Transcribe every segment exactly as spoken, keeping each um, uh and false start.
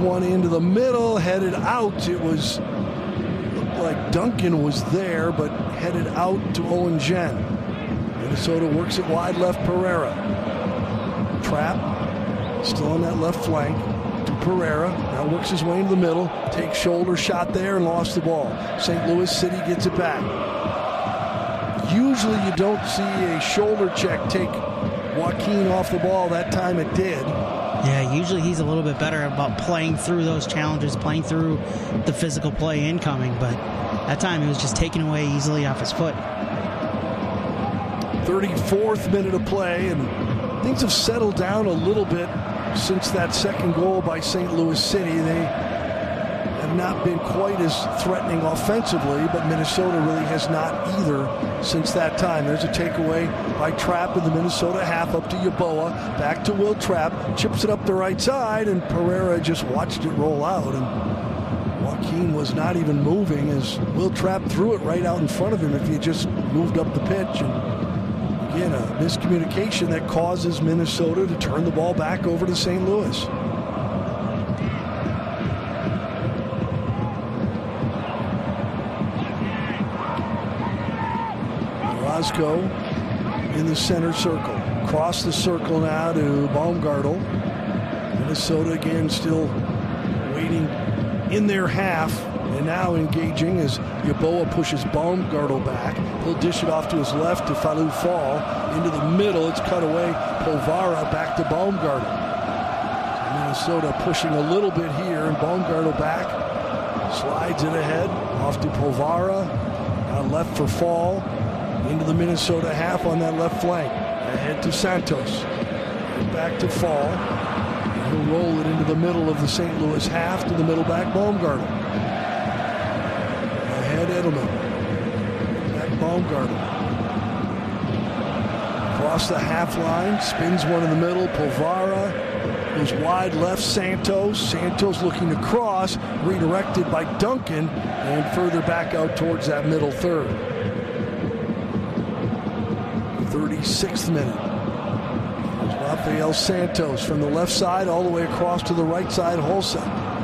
one into the middle, headed out. It was looked like Duncan was there, but headed out to Owen Jen. Minnesota works it wide left, Pereira. Trap, still on that left flank to Pereira. Now works his way into the middle, takes shoulder shot there and lost the ball. Saint Louis City gets it back. Usually you don't see a shoulder check take Joaquin off the ball. That time it did. Yeah, usually he's a little bit better about playing through those challenges, playing through the physical play incoming, but that time he was just taken away easily off his foot. thirty-fourth minute of play, and things have settled down a little bit since that second goal by Saint Louis City. They have not been quite as threatening offensively, but Minnesota really has not either since that time. There's a takeaway by Trapp in the Minnesota half, up to Yeboah, back to Will Trapp, chips it up the right side, and Pereira just watched it roll out, and Joaquin was not even moving as Will Trapp threw it right out in front of him if he just moved up the pitch. And again, a miscommunication that causes Minnesota to turn the ball back over to Saint Louis. Roscoe in the center circle. Cross the circle now to Baumgartel. Minnesota again still waiting in their half and now engaging as Yeboah pushes Baumgartel back. He'll dish it off to his left to Falou Fall. Into the middle, it's cut away. Povara back to Baumgartel. So Minnesota pushing a little bit here, and Baumgartel back. Slides it ahead, off to Povara. Now left for Fall. Into the Minnesota half on that left flank. Ahead to Santos. Back to Fall. And he'll roll it into the middle of the Saint Louis half to the middle back Baumgartel. Ahead Edelman. Back Baumgartel. Across the half line. Spins one in the middle. Povara goes wide left. Santos. Santos looking to cross. Redirected by Duncan. And further back out towards that middle third. thirty-sixth minute. There's Rafael Santos from the left side all the way across to the right side, Hulsa.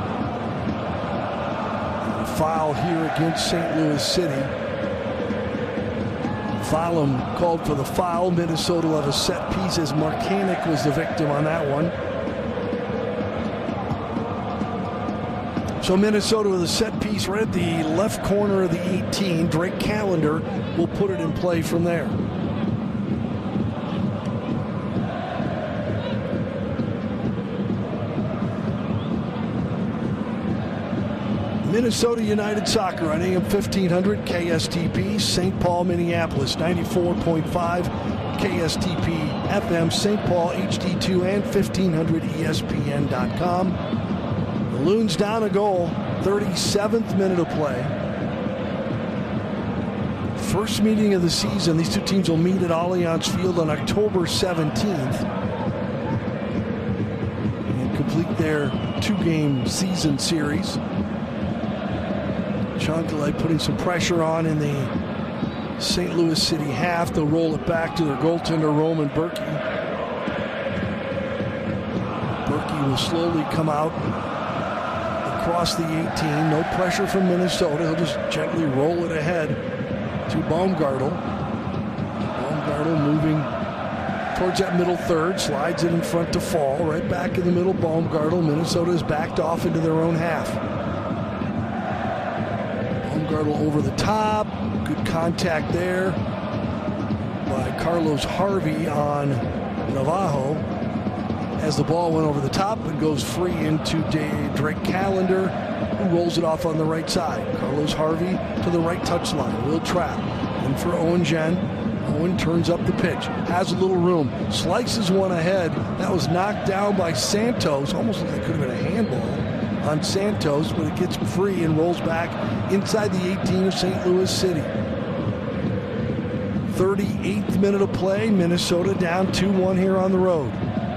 A foul here against Saint Louis City. Valum called for the foul. Minnesota will have a set piece as Markanek was the victim on that one. So Minnesota with a set piece right at the left corner of the eighteen. Drake Callender will put it in play from there. Minnesota United Soccer on A M fifteen hundred K S T P, Saint Paul, Minneapolis, ninety-four point five K S T P F M, Saint Paul, H D two, and fifteen hundred E S P N dot com. The Loons down a goal, thirty-seventh minute of play. First meeting of the season. These two teams will meet at Allianz Field on October seventeenth and complete their two-game season series. Chancalay putting some pressure on in the Saint Louis City half. They'll roll it back to their goaltender, Roman Berkey. Berkey will slowly come out across the eighteen. No pressure from Minnesota. He'll just gently roll it ahead to Baumgartel. Baumgartel moving towards that middle third. Slides it in front to Fall. Right back in the middle, Baumgartel. Minnesota is backed off into their own half. Baumgartel over the top. Good contact there by Carlos Harvey on Navajo as the ball went over the top and goes free into Drake Callender, who rolls it off on the right side. Carlos Harvey to the right touchline. Will Trapp in for Owen Jen. Owen turns up the pitch, has a little room, slices one ahead. That was knocked down by Santos. Almost like it could have been a handball on Santos, but it gets free and rolls back inside the eighteen of Saint Louis City. thirty-eighth minute of play. Minnesota down two one here on the road.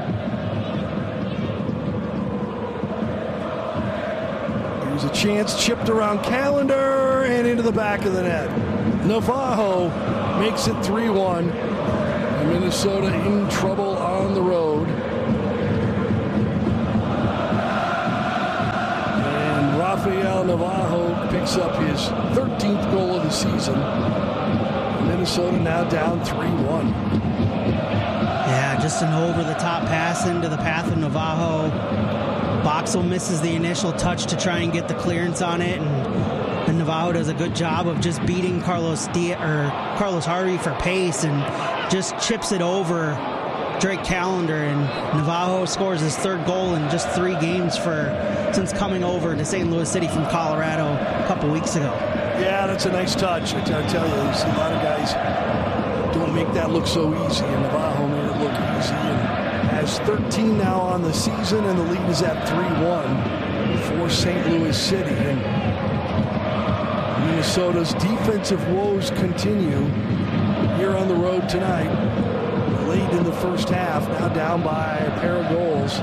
Here's a chance, chipped around Callender and into the back of the net. Navajo makes it three one. Minnesota in trouble on the road. Rafael Navajo picks up his thirteenth goal of the season. Minnesota now down three one. Yeah, just an over-the-top pass into the path of Navajo. Boxel misses the initial touch to try and get the clearance on it, and, and Navajo does a good job of just beating Carlos Diaz, or Carlos Harvey for pace, and just chips it over Drake Callender, and Navajo scores his third goal in just three games for since coming over to Saint Louis City from Colorado a couple weeks ago. Yeah, that's a nice touch. I tell you, you see a lot of guys don't make that look so easy, and Navajo made it look easy, and has thirteen now on the season, and the lead is at three one for Saint Louis City. And Minnesota's defensive woes continue here on the road tonight. Late in the first half, now down by a pair of goals.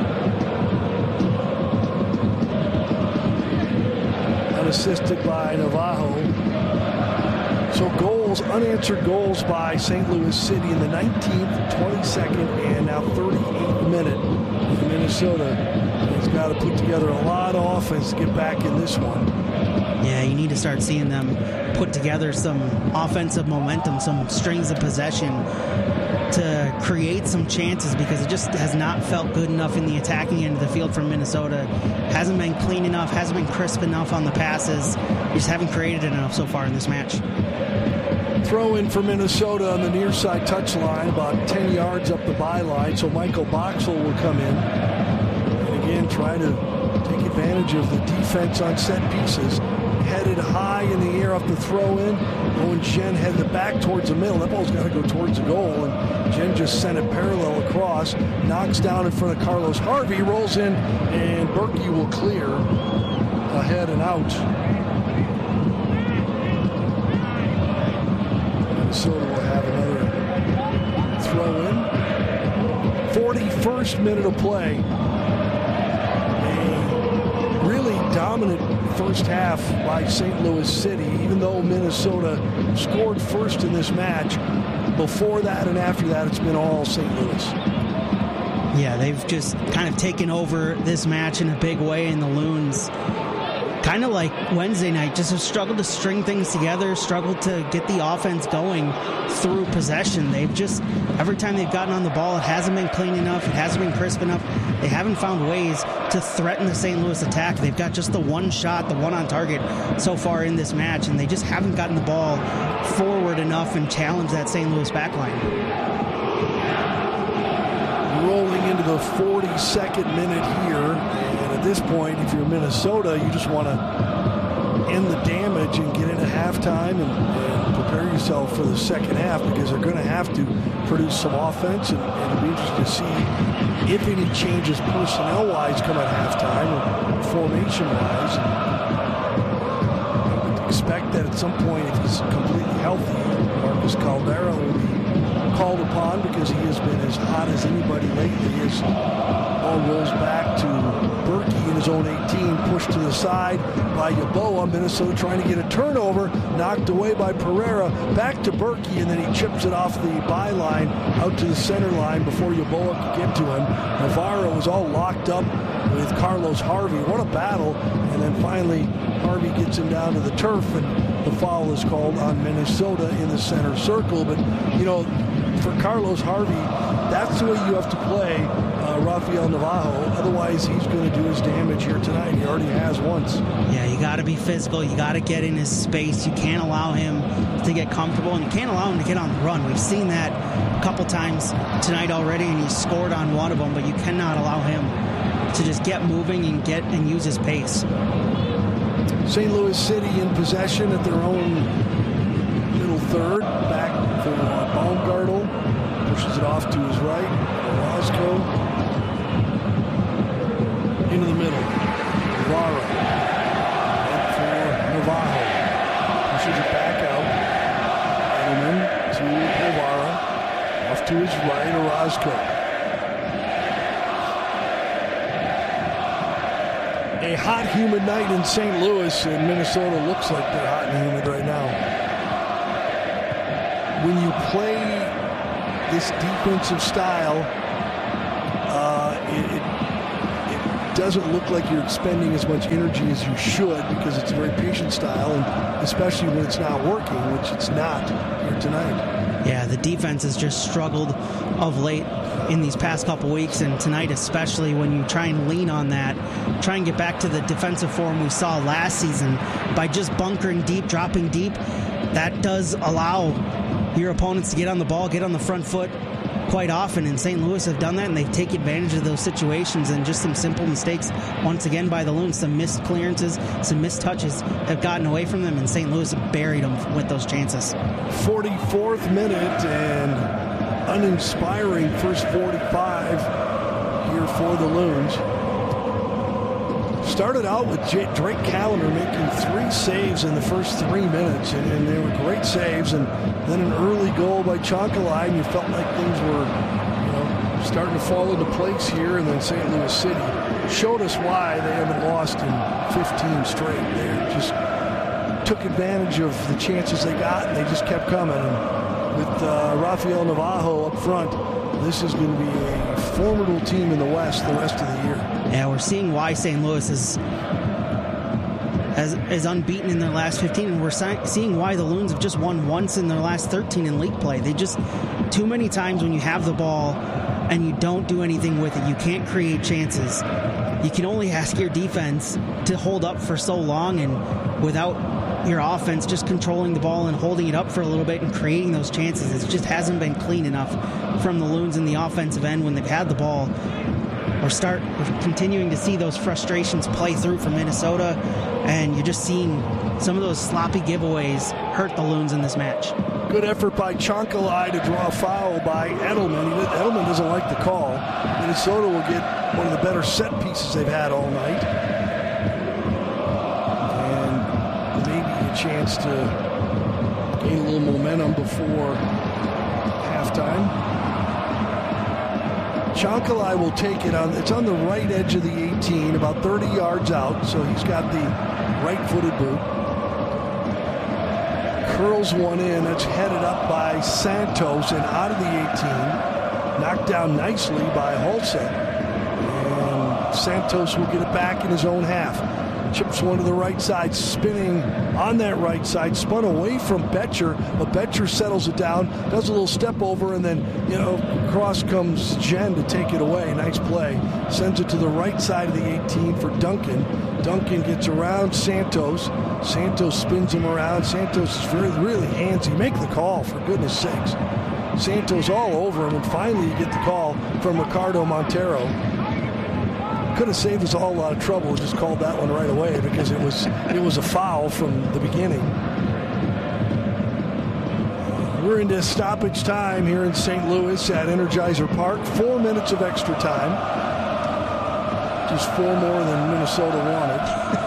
Unassisted by Navajo. So goals, unanswered goals by Saint Louis City in the nineteenth, twenty-second, and now thirty-eighth minute. And Minnesota has got to put together a lot of offense to get back in this one. Yeah, you need to start seeing them put together some offensive momentum, some strings of possession to create some chances, because it just has not felt good enough in the attacking end of the field from Minnesota. Hasn't been clean enough, hasn't been crisp enough on the passes. We just haven't created enough so far in this match. Throw in for Minnesota on the near side touchline, about ten yards up the byline, so Michael Boxel will come in. And again, try to take advantage of the defense on set pieces. Headed high in the air off the throw-in. Owen Jen headed back towards the middle. That ball's got to go towards the goal, and Jen just sent it parallel across. Knocks down in front of Carlos Harvey, rolls in, and Berkey will clear ahead and out. Minnesota will have another throw-in. forty-first minute of play. A really dominant first half by Saint Louis City, even though Minnesota scored first in this match. Before that and after that, it's been all Saint Louis. Yeah, they've just kind of taken over this match in a big way, and the Loons, kind of like Wednesday night, just have struggled to string things together, struggled to get the offense going through possession. They've just, every time they've gotten on the ball, it hasn't been clean enough, it hasn't been crisp enough. They haven't found ways to threaten the Saint Louis attack. They've got just the one shot, the one on target so far in this match, and they just haven't gotten the ball forward enough and challenged that Saint Louis backline. Rolling into the forty-second minute here, and at this point, if you're Minnesota, you just want to end the damage and get into halftime and, and prepare yourself for the second half, because they're going to have to produce some offense, and, and it'll be interesting to see if any changes personnel-wise come at halftime or formation-wise. I would expect that at some point, if he's completely healthy, Marcus Caldera will be called upon, because he has been as hot as anybody lately. As ball rolls back to Berkey in his own eighteen, pushed to the side by Yeboah. Minnesota trying to get a turnover, knocked away by Pereira. Back to Berkey, and then he chips it off the byline out to the center line before Yeboah could get to him. Navarro was all locked up with Carlos Harvey. What a battle. And then finally, Harvey gets him down to the turf, and the foul is called on Minnesota in the center circle. But, you know, for Carlos Harvey, that's the way you have to play uh, Rafael Navajo. Otherwise, he's going to do his damage here tonight. He already has once. Yeah, you got to be physical. You got to get in his space. You can't allow him to get comfortable, and you can't allow him to get on the run. We've seen that a couple times tonight already, and he scored on one of them, but you cannot allow him to just get moving and get and use his pace. Saint Louis City in possession at their own middle third. Back for uh, Baumgartel. Pushes it off to his right. Orozco. Into the middle. Navarro. And for Navajo. Pushes it back out. Edelman to Navarro. Off to his right. Orozco. A hot, humid night in Saint Louis, and Minnesota looks like they're hot and humid right now. When you play this defensive style, uh, it, it, it doesn't look like you're expending as much energy as you should because it's a very patient style, and especially when it's not working, which it's not here tonight. Yeah, the defense has just struggled of late in these past couple weeks, and tonight especially, when you try and lean on that, try and get back to the defensive form we saw last season by just bunkering deep, dropping deep. That does allow your opponents to get on the ball, get on the front foot quite often, and Saint Louis have done that, and they've taken advantage of those situations, and just some simple mistakes once again by the Loons. Some missed clearances, some missed touches have gotten away from them, and Saint Louis have buried them with those chances. forty-fourth minute, and uninspiring first forty-five here for the Loons. Started out with J- Drake Callender making three saves in the first three minutes, and, and they were great saves, and then an early goal by Chonkalai, and you felt like things were, you know, starting to fall into place here, and then Saint Louis City showed us why they haven't lost in fifteen straight. They just took advantage of the chances they got, and they just kept coming. And with uh, Rafael Navajo up front, this is going to be a formidable team in the West the rest of the year. Yeah, we're seeing why Saint Louis is as is unbeaten in their last fifteen, and we're si- seeing why the Loons have just won once in their last thirteen in league play. They just, too many times when you have the ball and you don't do anything with it, you can't create chances. You can only ask your defense to hold up for so long, and without your offense just controlling the ball and holding it up for a little bit and creating those chances, it just hasn't been clean enough from the Loons in the offensive end when they've had the ball. Or start we're continuing to see those frustrations play through for Minnesota, and you're just seeing some of those sloppy giveaways hurt the Loons in this match. Good effort by Chonkalai to draw a foul by Edelman. He, Edelman doesn't like the call. Minnesota will get one of the better set pieces they've had all night, and maybe a chance to gain a little momentum before halftime. Chonkalai will take it on. It's on the right edge of the eighteen, about thirty yards out, so he's got the right-footed boot. Curls one in. That's headed up by Santos and out of the eighteen. Knocked down nicely by Hulseth. And Santos will get it back in his own half. Chips one to the right side, spinning on that right side, spun away from Betcher, but Betcher settles it down, does a little step over, and then, you know, across comes Jen to take it away. Nice play. Sends it to the right side of the eighteen for Duncan. Duncan gets around Santos. Santos spins him around. Santos is very, really handsy. Make the call, for goodness sakes. Santos all over him, and finally you get the call from Ricardo Montero. Could have saved us all a lot of trouble. Just called that one right away because it was it was a foul from the beginning. We're into stoppage time here in Saint Louis at Energizer Park. Four minutes of extra time. Just four more than Minnesota wanted.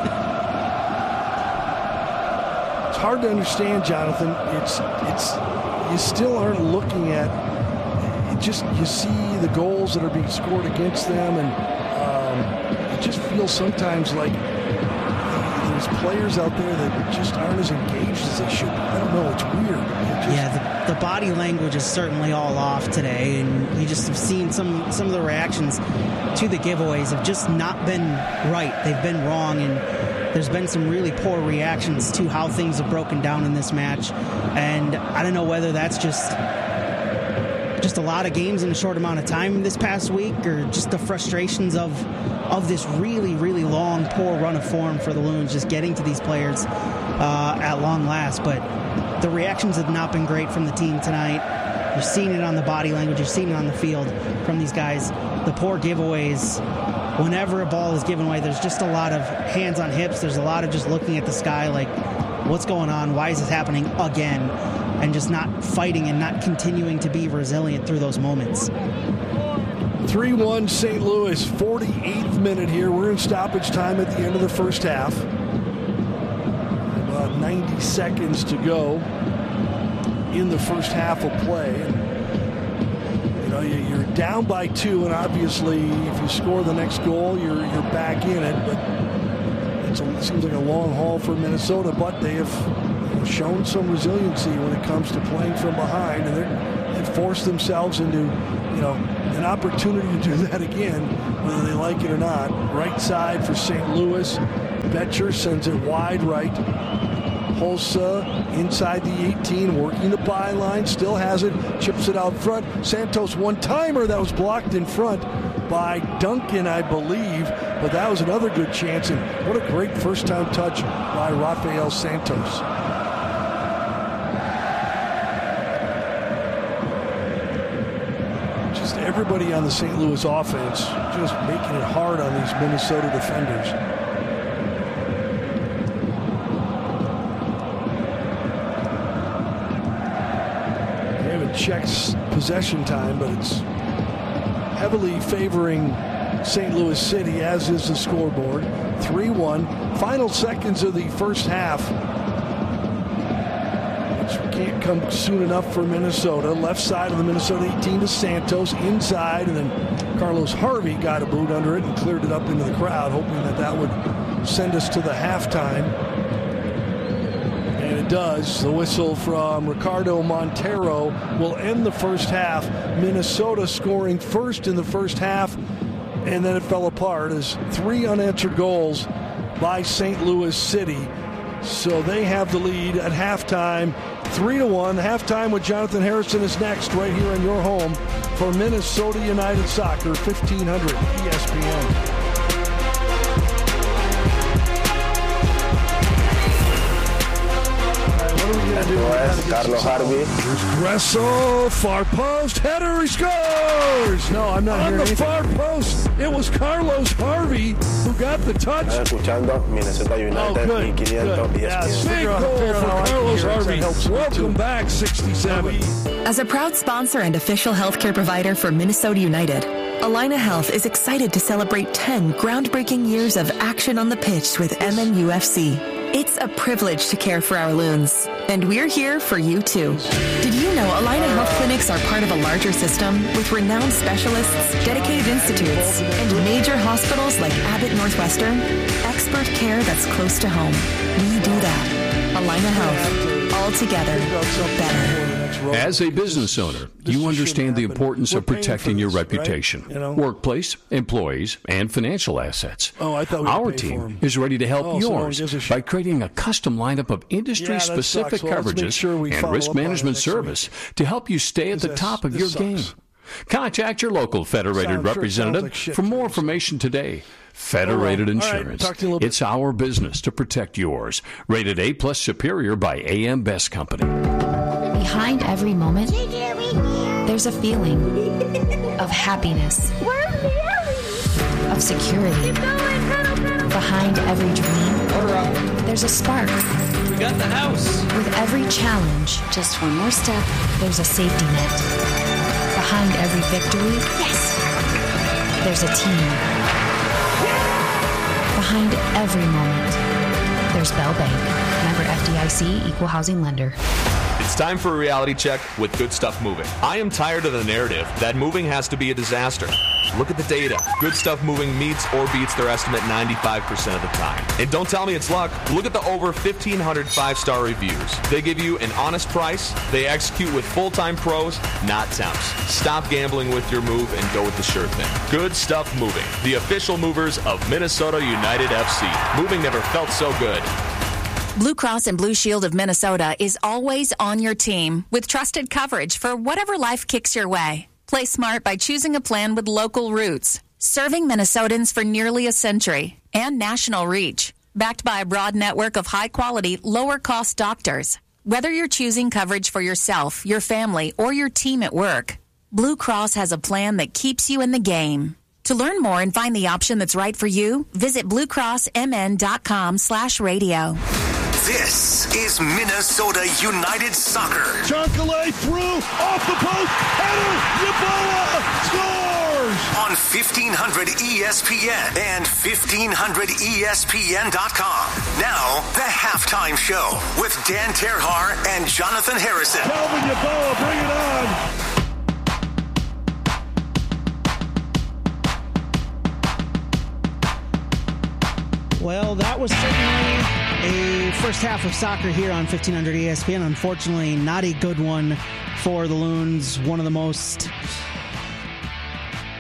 It's hard to understand, Jonathan. It's it's you still aren't looking at it. Just you see the goals that are being scored against them, and it just feels sometimes like there's players out there that just aren't as engaged as they should be. I don't know. It's weird. It just... Yeah, the, the body language is certainly all off today, and you just have seen some, some of the reactions to the giveaways have just not been right. They've been wrong, and there's been some really poor reactions to how things have broken down in this match. And I don't know whether that's just... just a lot of games in a short amount of time this past week, or just the frustrations of of this really, really long, poor run of form for the Loons, just getting to these players uh, at long last. But the reactions have not been great from the team tonight. You're seeing it on the body language. You're seeing it on the field from these guys. The poor giveaways. Whenever a ball is given away, there's just a lot of hands on hips. There's a lot of just looking at the sky like, what's going on? Why is this happening again? And just not fighting and not continuing to be resilient through those moments. three one Saint Louis, forty-eighth minute here. We're in stoppage time at the end of the first half. About ninety seconds to go in the first half of play. You know, you're down by two, and obviously if you score the next goal, you're you're back in it. But it's a, it seems like a long haul for Minnesota, but they have shown some resiliency when it comes to playing from behind, and they've forced themselves into you know, an opportunity to do that again, whether they like it or not. Right side for Saint Louis. Betcher sends it wide right. Hulsa inside the eighteen, working the byline, still has it, chips it out front. Santos one-timer that was blocked in front by Duncan, I believe, but that was another good chance, and what a great first-time touch by Rafael Santos. Just everybody on the Saint Louis offense just making it hard on these Minnesota defenders. Checks possession time, but it's heavily favoring Saint Louis City, as is the scoreboard. three one. Final seconds of the first half, which can't come soon enough for Minnesota. Left side of the Minnesota eighteen to Santos, inside, and then Carlos Harvey got a boot under it and cleared it up into the crowd, hoping that that would send us to the halftime. And it does. The whistle from Ricardo Montero will end the first half. Minnesota scoring first in the first half, and then it fell apart as three unanswered goals by Saint Louis City. So they have the lead at halftime, three to one. Halftime with Jonathan Harrison is next, right here in your home for Minnesota United Soccer, fifteen hundred E S P N. Carlos Harvey. Here's Gressel, far post, header, he scores! No, I'm not On the anything. Far post, it was Carlos Harvey who got the touch. Escuchando Minnesota United oh, good, y five hundred good. E S P N. Big goal for Carlos Harvey. Welcome back, sixty-seven. As a proud sponsor and official healthcare provider for Minnesota United, Allina Health is excited to celebrate ten groundbreaking years of action on the pitch with M N U F C. It's a privilege to care for our loons, and we're here for you too. Did you know Allina Health Clinics are part of a larger system with renowned specialists, dedicated institutes, and major hospitals like Abbott Northwestern? Expert care that's close to home. We do that. Allina Health. All together, better. As a business owner, you understand the importance of protecting your reputation, workplace, employees, and financial assets. Oh, I thought we Our team is ready to help Oh, so no one yours gives a shit. by creating a custom lineup of industry-specific Yeah, that sucks. Well, let's make coverages sure we and follow risk up on it management next service to help you stay at the This- top of this your sucks. game. Contact your local Federated Sounds- sure sounds representative like shit for more to me. information today. Federated All right. All right. Insurance. Talk to you a little bit. It's our business to protect yours. Rated A plus Superior by A M Best Company. Behind every moment, there's a feeling of happiness, of security. Behind every dream, there's a spark. We got the house. With every challenge, just one more step, there's a safety net. Behind every victory, yes, there's a team. Behind every moment, there's Bell Bank. Member F D I C, Equal Housing Lender. It's time for a reality check with Good Stuff Moving. I am tired of the narrative that moving has to be a disaster. Look at the data. Good Stuff Moving meets or beats their estimate ninety-five percent of the time. And don't tell me it's luck. Look at the over fifteen hundred five-star reviews. They give you an honest price. They execute with full-time pros, not temps. Stop gambling with your move and go with the sure thing. Good Stuff Moving, the official movers of Minnesota United F C. Moving never felt so good. Blue Cross and Blue Shield of Minnesota is always on your team with trusted coverage for whatever life kicks your way. Play smart by choosing a plan with local roots, serving Minnesotans for nearly a century, and national reach, backed by a broad network of high-quality, lower-cost doctors. Whether you're choosing coverage for yourself, your family, or your team at work, Blue Cross has a plan that keeps you in the game. To learn more and find the option that's right for you, visit bluecrossmn.com slash radio. This is Minnesota United Soccer. Chancalay through, off the post, header, Yeboah scores! On fifteen hundred E S P N and fifteen hundred E S P N dot com. Now, the halftime show with Dan Terhar and Jonathan Harrison. Calvin Yeboah, bring it on! Well, that was certainly a first half of soccer here on fifteen hundred E S P N. Unfortunately, not a good one for the Loons. One of the most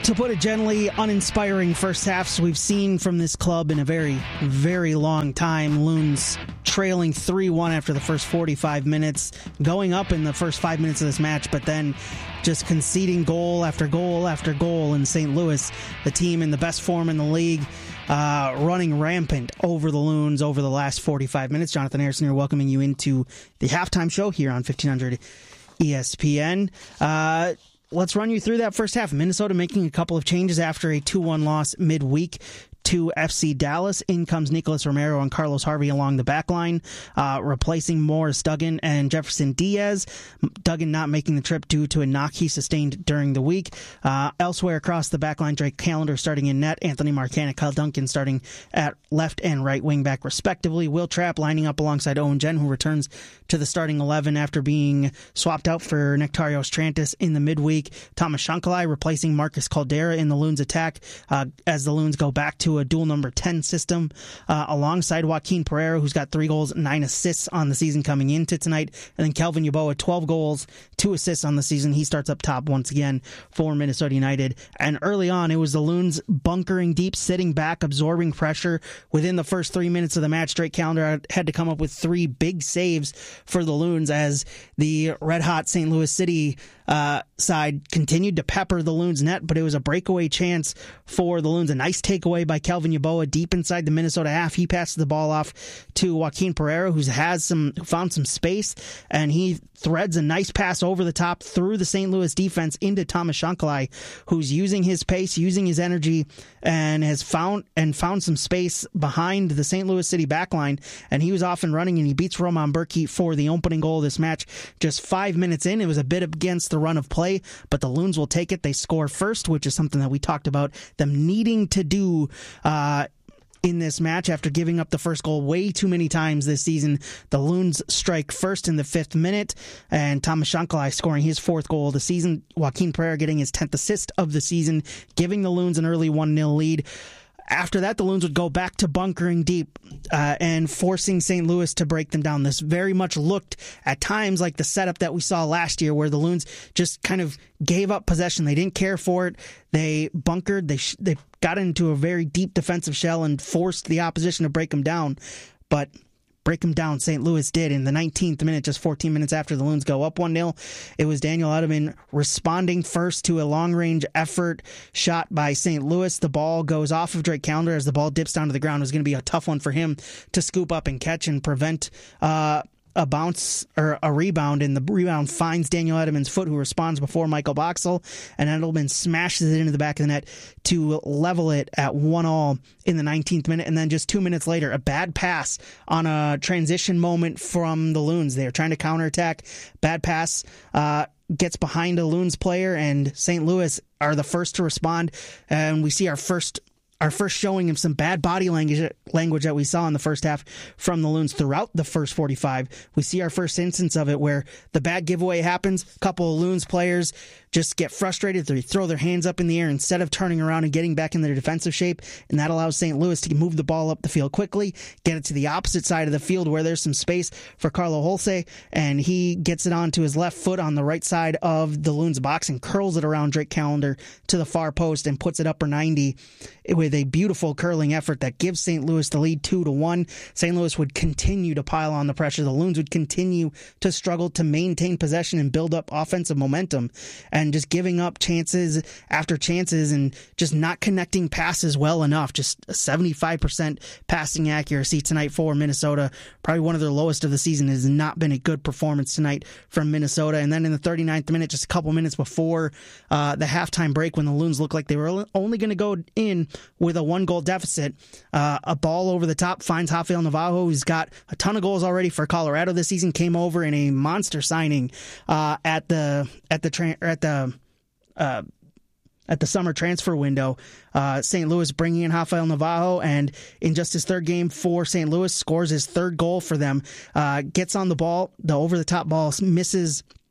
to put it gently, uninspiring first halves we've seen from this club in a very, very long time. Loons trailing three one after the first forty-five minutes, going up in the first five minutes of this match, but then just conceding goal after goal after goal in Saint Louis, the team in the best form in the league, uh, running rampant over the Loons over the last forty-five minutes. Jonathan Harrison here, welcoming you into the halftime show here on fifteen hundred E S P N. Uh, Let's run you through that first half. Minnesota making a couple of changes after a two one loss midweek to F C Dallas. In comes Nicholas Romero and Carlos Harvey along the back line, uh, replacing Morris Duggan and Jefferson Diaz. Duggan not making the trip due to a knock he sustained during the week. Uh, elsewhere across the back line, Drake Callender starting in net, Anthony Marcano, Kyle Duncan starting at left and right wing back respectively. Will Trapp lining up alongside Owen Jen, who returns to the starting eleven after being swapped out for Nectarios Trantis in the midweek. Thomas Shankalai replacing Marcus Caldera in the Loons attack uh, as the Loons go back to a dual number ten system uh, alongside Joaquin Pereira, who's got three goals, nine assists on the season coming into tonight. And then Kelvin Yeboah, twelve goals, two assists on the season. He starts up top once again for Minnesota United. And early on, it was the Loons bunkering deep, sitting back, absorbing pressure. Within the first three minutes of the match, Drake Callender had to come up with three big saves for the Loons as the red-hot Saint Louis City uh, side continued to pepper the Loons net, but it was a breakaway chance for the Loons. A nice takeaway by Kelvin Yeboah deep inside the Minnesota half. He passes the ball off to Joaquin Pereira, who has some found some space, and he threads a nice pass over the top through the Saint Louis defense into Thomas Shankalai, who's using his pace, using his energy, and has found and found some space behind the Saint Louis City backline, and he was off and running, and he beats Roman Burki for the opening goal of this match. Just five minutes in, it was a bit against the run of play, but the Loons will take it. They score first, which is something that we talked about them needing to do uh, in this match after giving up the first goal way too many times this season. The Loons strike first in the fifth minute, and Thomas Shankalai scoring his fourth goal of the season. Joaquin Pereira getting his tenth assist of the season, giving the Loons an early one nil lead. After that, the Loons would go back to bunkering deep uh, and forcing Saint Louis to break them down. This very much looked at times like the setup that we saw last year, where the Loons just kind of gave up possession. They didn't care for it. They bunkered. They sh- they got into a very deep defensive shell and forced the opposition to break them down. But break them down, Saint Louis did. In the nineteenth minute, just fourteen minutes after the Loons go up one nil, it was Daniel Edelman responding first to a long-range effort shot by Saint Louis. The ball goes off of Drake Callender as the ball dips down to the ground. It was going to be a tough one for him to scoop up and catch and prevent uh, a bounce or a rebound, and the rebound finds Daniel Edelman's foot, who responds before Michael Boxall, and Edelman smashes it into the back of the net to level it at one all in the nineteenth minute. And then just two minutes later, a bad pass on a transition moment from the Loons. They're trying to counterattack. Bad pass uh, gets behind a Loons player, and Saint Louis are the first to respond, and we see our first Our first showing of some bad body language language that we saw in the first half from the Loons throughout the first forty-five. We see our first instance of it where the bad giveaway happens. A couple of Loons players just get frustrated. They throw their hands up in the air instead of turning around and getting back in their defensive shape, and that allows Saint Louis to move the ball up the field quickly, get it to the opposite side of the field where there's some space for Carlo Holse, and he gets it onto his left foot on the right side of the Loons box and curls it around Drake Callender to the far post and puts it upper ninety with a beautiful curling effort that gives Saint Louis the lead two to one. Saint Louis would continue to pile on the pressure. The Loons would continue to struggle to maintain possession and build up offensive momentum, and just giving up chances after chances and just not connecting passes well enough. Just a seventy-five percent passing accuracy tonight for Minnesota. Probably one of their lowest of the season. It has not been a good performance tonight from Minnesota. And then in the thirty-ninth minute, just a couple minutes before uh, the halftime break, when the Loons looked like they were only going to go in with a one-goal deficit, uh, a ball over the top finds Rafael Navajo, who's got a ton of goals already for Colorado this season, came over in a monster signing uh, at the at the tra- at the uh, at the summer transfer window. Uh, Saint Louis bringing in Rafael Navajo, and in just his third game for Saint Louis, scores his third goal for them. Uh, gets on the ball, the over-the-top ball misses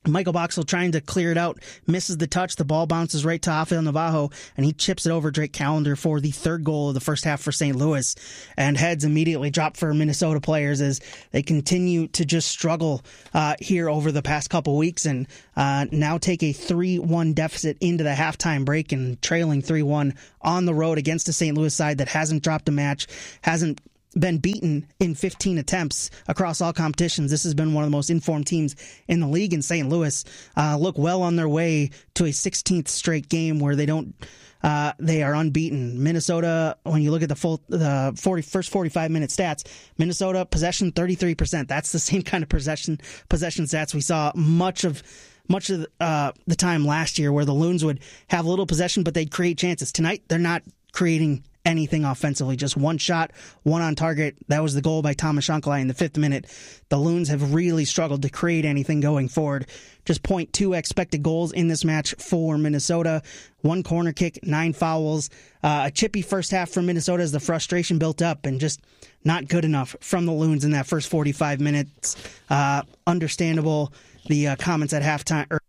Michael Boxall trying to clear it out, misses the touch. The ball bounces right to Rafael Navajo, and he chips it over Drake Callender for the third goal of the first half for Saint Louis. And heads immediately drop for Minnesota players as they continue to just struggle uh, here over the past couple weeks, and uh, now take a three one deficit into the halftime break and trailing three one on the road against a Saint Louis side that hasn't dropped a match, hasn't been beaten in fifteen attempts across all competitions. This has been one of the most informed teams in the league, in Saint Louis uh, look well on their way to a sixteenth straight game where they don't uh, they are unbeaten. Minnesota, when you look at the full the forty, first forty-five minute stats, Minnesota possession thirty-three percent. That's the same kind of possession possession stats we saw much of much of uh, the time last year, where the Loons would have little possession but they'd create chances. Tonight they're not creating anything offensively, just one shot, one on target. That was the goal by Thomas Shankalai in the fifth minute. The Loons have really struggled to create anything going forward. Just point two expected goals in this match for Minnesota. One corner kick, nine fouls. Uh, a chippy first half from Minnesota as the frustration built up, and just not good enough from the Loons in that first forty-five minutes. Uh, understandable, the uh, comments at halftime, or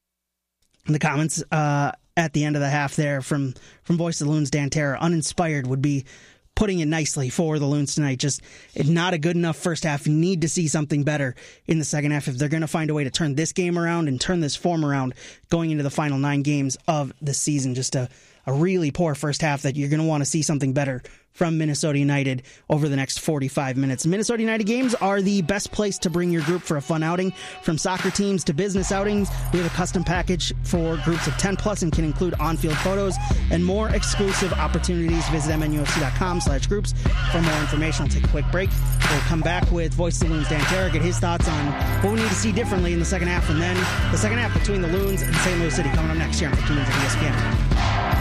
the comments uh, at the end of the half there from, from Voice of the Loons, Dan Terra. Uninspired would be putting it nicely for the Loons tonight. Just not a good enough first half. You need to see something better in the second half if they're going to find a way to turn this game around and turn this form around going into the final nine games of the season. Just a, a really poor first half that you're going to want to see something better from Minnesota United over the next forty-five minutes. Minnesota United games are the best place to bring your group for a fun outing. From soccer teams to business outings, we have a custom package for groups of ten plus and can include on-field photos and more exclusive opportunities. Visit mnufc.com slash groups for more information. We'll take a quick break. We'll come back with Voice of the Loons, Dan Terra, get his thoughts on what we need to see differently in the second half, and then the second half between the Loons and Saint Louis City coming up next year on fifteen hundred E S P N.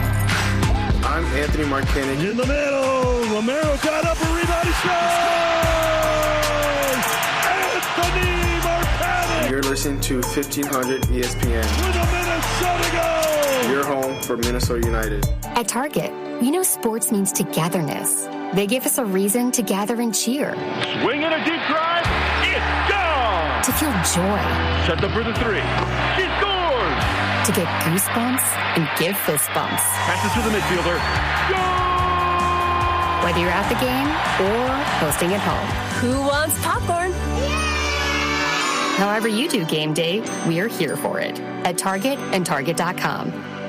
I'm Anthony Martinez. In the middle, Romero got up a rebound, he scores! Anthony Martinez! You're listening to fifteen hundred E S P N. With a Minnesota goal! Your home for Minnesota United. At Target, we know sports means togetherness. They give us a reason to gather and cheer. Swing in a deep drive, it's gone! To feel joy. Set up for the three. She scores! To get goosebumps and give fist bumps. Passes to the midfielder. Goal! Whether you're at the game or hosting at home. Who wants popcorn? Yeah! However you do game day, we are here for it. At Target and Target dot com.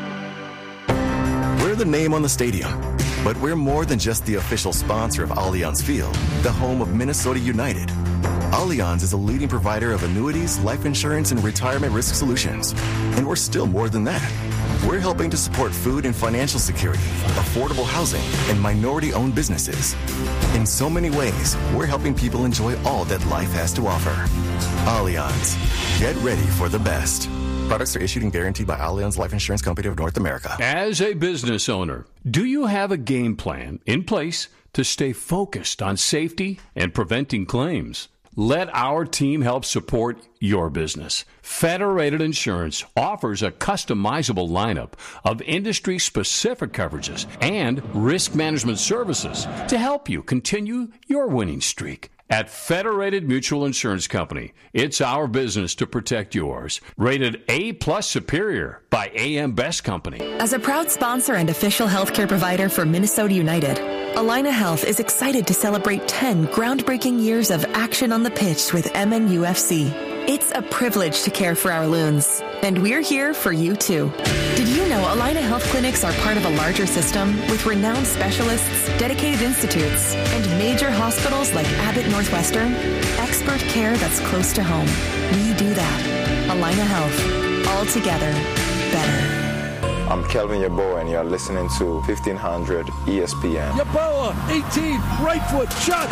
We're the name on the stadium, but we're more than just the official sponsor of Allianz Field, the home of Minnesota United. Allianz is a leading provider of annuities, life insurance, and retirement risk solutions. And we're still more than that. We're helping to support food and financial security, affordable housing, and minority-owned businesses. In so many ways, we're helping people enjoy all that life has to offer. Allianz. Get ready for the best. Products are issued and guaranteed by Allianz Life Insurance Company of North America. As a business owner, do you have a game plan in place to stay focused on safety and preventing claims? Let our team help support your business. Federated Insurance offers a customizable lineup of industry-specific coverages and risk management services to help you continue your winning streak. At Federated Mutual Insurance Company, it's our business to protect yours. Rated A-plus Superior by A M Best Company. As a proud sponsor and official healthcare provider for Minnesota United, Allina Health is excited to celebrate ten groundbreaking years of action on the pitch with M N U F C. It's a privilege to care for our Loons, and we're here for you too. Did you know Allina Health Clinics are part of a larger system with renowned specialists, dedicated institutes, and major hospitals like Abbott Northwestern? Expert care that's close to home. We do that. Allina Health. All together, better. I'm Kelvin Yeboah, and you're listening to fifteen hundred E S P N. Yeboah, eighteen, right foot, shot,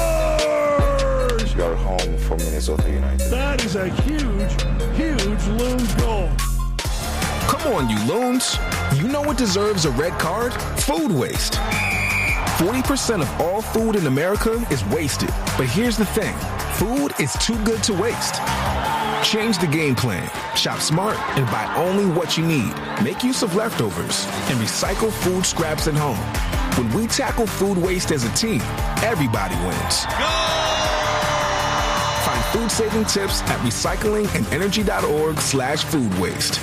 scores! Your home for Minnesota United. That is a huge, huge Loons goal. Come on, you Loons. You know what deserves a red card? Food waste. forty percent of all food in America is wasted. But here's the thing. Food is too good to waste. Change the game plan. Shop smart and buy only what you need. Make use of leftovers and recycle food scraps at home. When we tackle food waste as a team, everybody wins. Go! Find food-saving tips at recyclingandenergy.org slash food waste.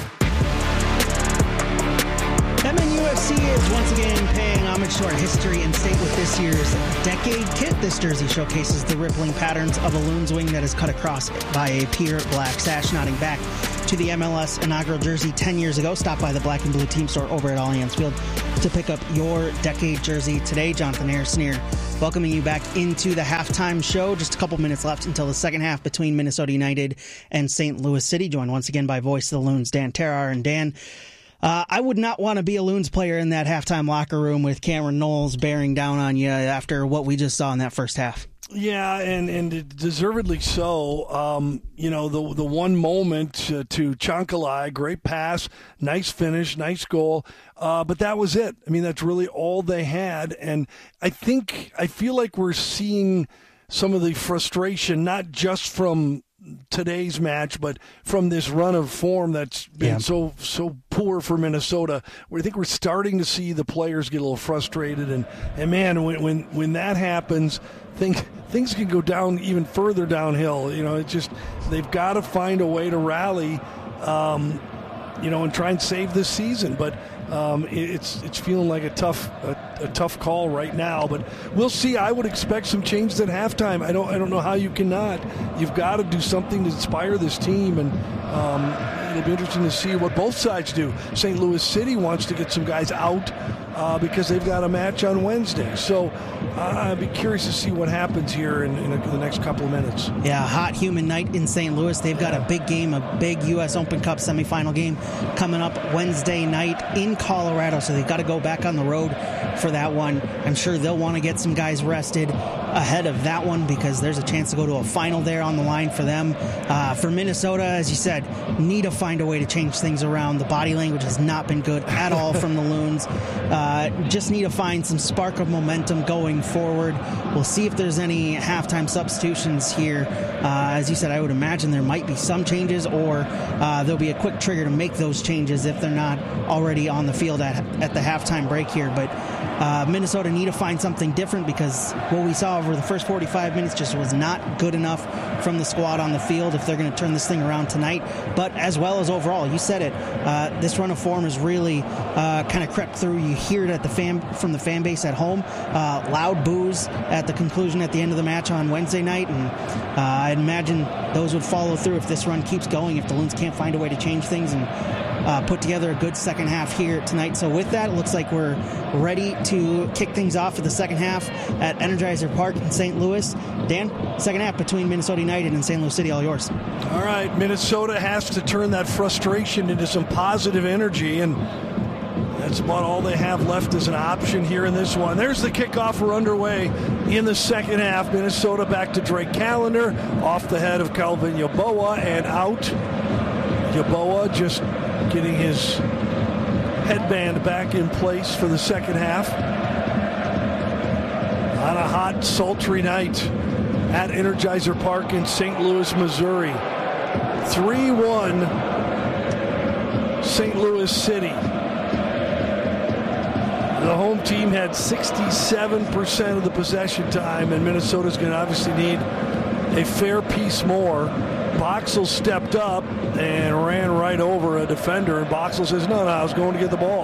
M N U F C is once again paying homage to our history and state with this year's Decade Kit. This jersey showcases the rippling patterns of a Loon's wing that is cut across by a pure black sash, nodding back to the M L S inaugural jersey ten years ago. Stop by the Black and Blue team store over at Allianz Field to pick up your Decade jersey today. Jonathan Harris-Sneer welcoming you back into the halftime show. Just a couple minutes left until the second half between Minnesota United and Saint Louis City. Joined once again by voice of the Loons, Dan Terhaar. And Dan, Uh, I would not want to be a Loons player in that halftime locker room with Cameron Knowles bearing down on you after what we just saw in that first half. Yeah, and, and deservedly so. Um, you know, the the one moment uh, to Chancalay, great pass, nice finish, nice goal, uh, but that was it. I mean, that's really all they had. And I think, I feel like we're seeing some of the frustration, not just from today's match, but from this run of form that's been yeah. so so poor for Minnesota, where I think we're starting to see the players get a little frustrated, and and man, when when, when that happens, things things can go down even further downhill. You know, it just they've got to find a way to rally, um, you know, and try and save this season, but. Um, it's it's feeling like a tough a, a tough call right now, but we'll see. I would expect some changes at halftime. I don't I don't know how you cannot. You've got to do something to inspire this team, and um, it'll be interesting to see what both sides do. Saint Louis City wants to get some guys out uh, because they've got a match on Wednesday. So uh, I'd be curious to see what happens here in, in, a, in the next couple of minutes. Yeah, hot, humid night in Saint Louis. They've got a big game, a big U S Open Cup semifinal game coming up Wednesday night in Colorado, so they've got to go back on the road for that one. I'm sure they'll want to get some guys rested ahead of that one because there's a chance to go to a final there on the line for them. Uh, for Minnesota, as you said, need to find a way to change things around. The body language has not been good at all from the Loons. Uh, just need to find some spark of momentum going forward. We'll see if there's any halftime substitutions here. Uh, as you said, I would imagine there might be some changes, or uh, there'll be a quick trigger to make those changes if they're not already on the field at, at the halftime break here. But uh, Minnesota need to find something different because what we saw over the first forty-five minutes just was not good enough from the squad on the field if they're going to turn this thing around tonight. But as well as overall, you said it, uh, this run of form has really uh, kind of crept through. You hear it at the fan from the fan base at home. Uh, loud boos at the conclusion at the end of the match on Wednesday night, and uh, I'd imagine those would follow through if this run keeps going, if the Loons can't find a way to change things and Uh, put together a good second half here tonight. So with that, it looks like we're ready to kick things off for the second half at Energizer Park in Saint Louis. Dan, second half between Minnesota United and Saint Louis City, all yours. All right, Minnesota has to turn that frustration into some positive energy, and that's about all they have left as an option here in this one. There's the kickoff. We're underway in the second half. Minnesota back to Drake Callender, off the head of Calvin Yeboah and out. Yeboah just getting his headband back in place for the second half. On a hot, sultry night at Energizer Park in Saint Louis, Missouri. three one Saint Louis City. The home team had sixty-seven percent of the possession time, and Minnesota's going to obviously need a fair piece more. Boxall stepped up and ran right over a defender, and Boxall says, no, no, I was going to get the ball.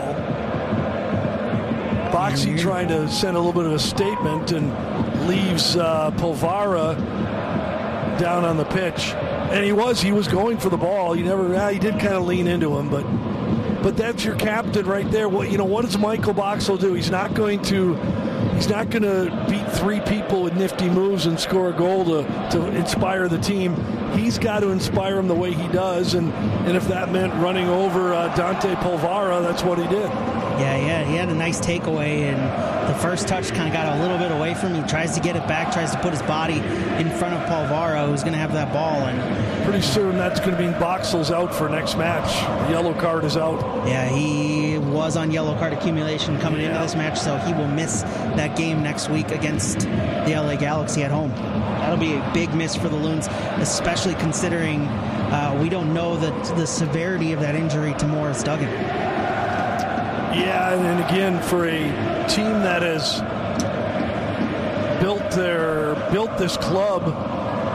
Boxy mm-hmm. trying to send a little bit of a statement and leaves uh, Polvara down on the pitch. And he was, he was going for the ball. He never, yeah, he did kind of lean into him, but but that's your captain right there. Well, you know, what does Michael Boxall do? He's not going to He's not going to beat three people with nifty moves and score a goal to, to inspire the team. He's got to inspire him the way he does, and, and if that meant running over uh, Dante Polvara, that's what he did. Yeah, yeah, he had a nice takeaway, and the first touch kind of got a little bit away from him. He tries to get it back, tries to put his body in front of Polvara, who's going to have that ball. And pretty soon that's going to mean Boxall's out for next match. The yellow card is out. Yeah, he was on yellow card accumulation coming yeah. into this match, so he will miss that game next week against the L A Galaxy at home. That'll be a big miss for the Loons, especially considering uh, we don't know the, the severity of that injury to Morris Duggan. Yeah, and again, for a team that has built their built this club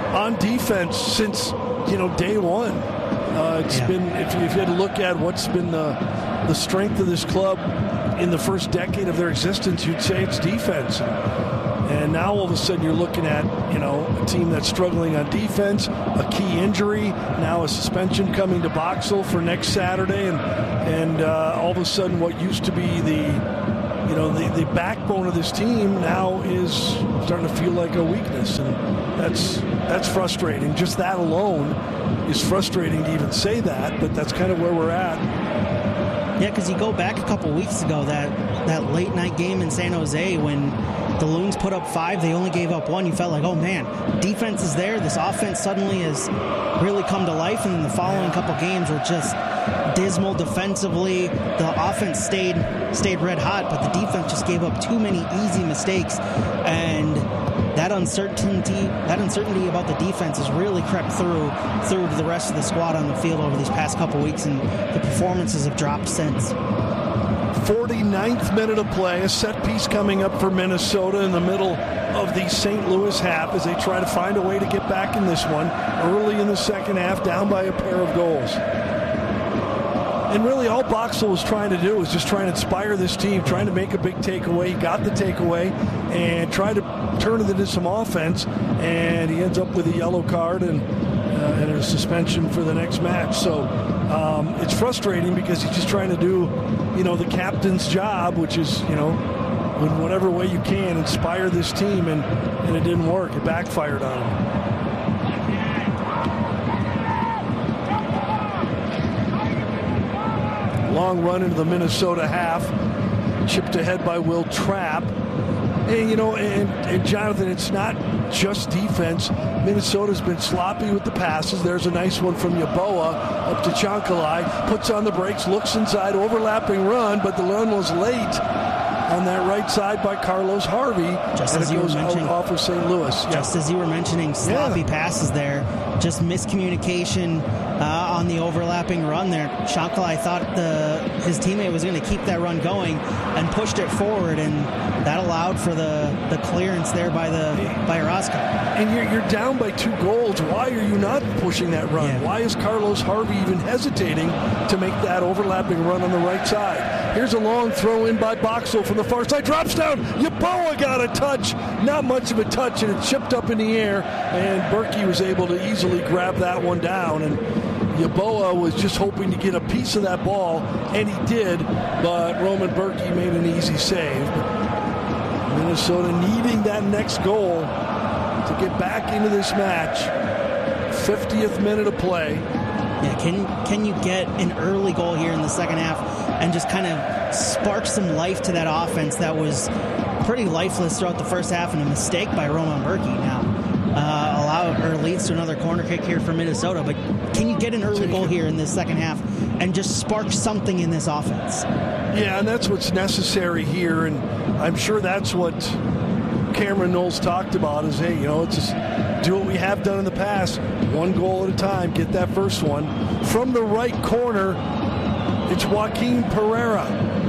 on defense since, you know, day one. Uh, it's yeah. been, if you, if you had to look at what's been the, the strength of this club in the first decade of their existence, you'd say it's defense. And now all of a sudden you're looking at, you know, a team that's struggling on defense, a key injury, now a suspension coming to Boxall for next Saturday, and and uh, all of a sudden what used to be the, you know, the, the backbone of this team now is starting to feel like a weakness, and that's that's frustrating. Just that alone is frustrating to even say that, but that's kind of where we're at. Yeah, because you go back a couple weeks ago, that, that late night game in San Jose when the Loons put up five, they only gave up one. You felt like, oh man, defense is there. This offense suddenly has really come to life. And then the following couple games were just dismal defensively. The offense stayed stayed red hot, but the defense just gave up too many easy mistakes. And that uncertainty, that uncertainty about the defense has really crept through through to the rest of the squad on the field over these past couple weeks, and the performances have dropped since. forty-ninth minute of play, a set piece coming up for Minnesota in the middle of the Saint Louis half as they try to find a way to get back in this one early in the second half, down by a pair of goals. And really all Boxall was trying to do was just trying to inspire this team, trying to make a big takeaway. He got the takeaway and tried to turn it into some offense, and he ends up with a yellow card and, uh, and a suspension for the next match. So um, it's frustrating because he's just trying to do, you know, the captain's job, which is, you know, in whatever way you can, inspire this team, and, and it didn't work. It backfired on him. Long run into the Minnesota half, chipped ahead by Will Trapp. And, you know, and, and Jonathan, it's not just defense. Minnesota's been sloppy with the passes. There's a nice one from Yeboah up to Chankalai, puts on the brakes, looks inside, overlapping run, but the run was late on that right side by Carlos Harvey. Just and as it you goes were out mentioning, off of Saint Louis. Just yeah. as you were mentioning, sloppy yeah. passes there, just miscommunication uh, on the overlapping run there. Chankalai thought the his teammate was going to keep that run going and pushed it forward, and that allowed for the, the clearance there by the by Orozco. And you're, you're down by two goals. Why are you not pushing that run? Yeah. Why is Carlos Harvey even hesitating to make that overlapping run on the right side? Here's a long throw in by Boxall from the far side. Drops down. Yeboah got a touch. Not much of a touch, and it chipped up in the air, and Berkey was able to easily grab that one down. And Yeboah was just hoping to get a piece of that ball, and he did, but Roman Berkey made an easy save. But Minnesota needing that next goal to get back into this match. fiftieth minute of play. Yeah, can can you get an early goal here in the second half and just kind of spark some life to that offense that was pretty lifeless throughout the first half, and a mistake by Roman Berkey now uh, allow or leads to another corner kick here for Minnesota. But can you get an early goal here in this second half and just spark something in this offense? Yeah, and that's what's necessary here, and I'm sure that's what Cameron Knowles talked about is, hey, you know, it's just do what we have done in the past, one goal at a time, get that first one. From the right corner, it's Joaquin Pereira.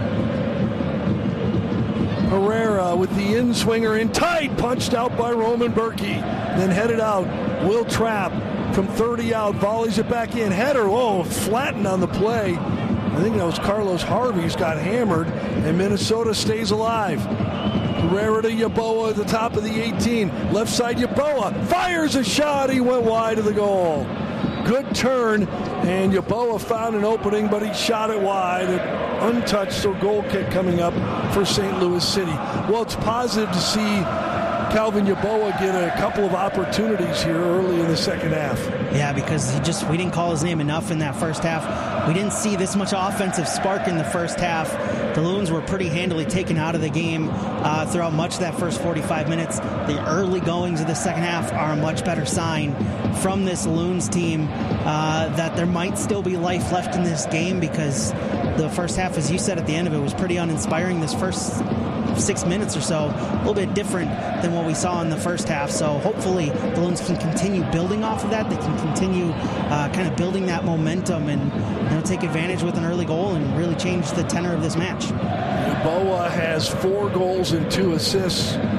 Pereira with the in-swinger in tight, punched out by Roman Berkey, then headed out. Will Trapp from thirty out, volleys it back in. Header, whoa, flattened on the play. I think that was Carlos Harvey who's got hammered, and Minnesota stays alive. Pereira to Yeboah at the top of the eighteen. Left side Yeboah fires a shot. He went wide of the goal. Good turn, and Yeboah found an opening, but he shot it wide. Untouched, so goal kick coming up for Saint Louis City. Well, it's positive to see Calvin Yeboah get a couple of opportunities here early in the second half. Yeah, because he just we didn't call his name enough in that first half. We didn't see this much offensive spark in the first half. The Loons were pretty handily taken out of the game uh, throughout much of that first forty-five minutes. The early goings of the second half are a much better sign from this Loons team uh, that there might still be life left in this game, because the first half, as you said at the end of it, was pretty uninspiring. This first six minutes or so, a little bit different than what we saw in the first half. So hopefully the Loons can continue building off of that. They can continue uh, kind of building that momentum and, you know, take advantage with an early goal and really change the tenor of this match. Yeboah has four goals and two assists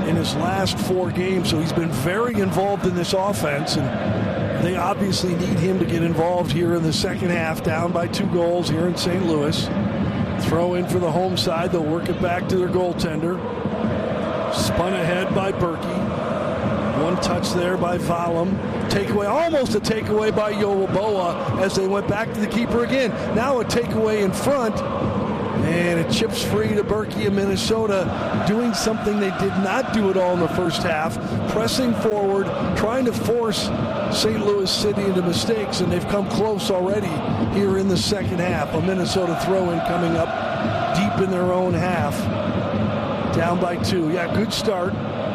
in his last four games, so he's been very involved in this offense, and they obviously need him to get involved here in the second half, down by two goals here in Saint Louis. Throw in for the home side. They'll work it back to their goaltender. Spun ahead by Berkey. One touch there by Valum. Takeaway, almost a takeaway by Yeboah as they went back to the keeper again. Now a takeaway in front. And it chips free to Berkey of Minnesota, doing something they did not do at all in the first half, pressing forward, trying to force Saint Louis City into mistakes, and they've come close already here in the second half. A Minnesota throw-in coming up deep in their own half, down by two. Yeah, good start,